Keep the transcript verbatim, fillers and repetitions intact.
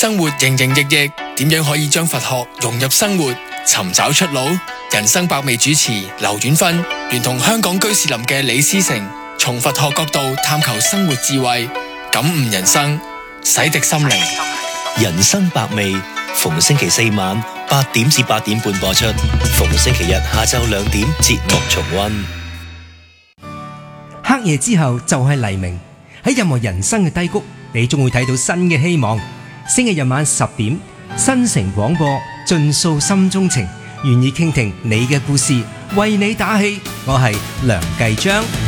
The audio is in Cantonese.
生活營營役役，點樣可以將佛學融入生活，尋找出路？人生百味主持劉遠芬聯同香港居士林嘅李思成，從佛學角度探求生活智慧，感悟人生，洗滌心靈。 人生百味，逢星期四晚八點至八點半播出，逢星期日下晝兩點節目重溫。 黑夜之後就係黎明，喺任何人生嘅低谷，你終會睇到新嘅希望。星期日晚十點，新城廣播盡訴心中情，願意傾聽你嘅故事，為你打氣。我係梁繼章。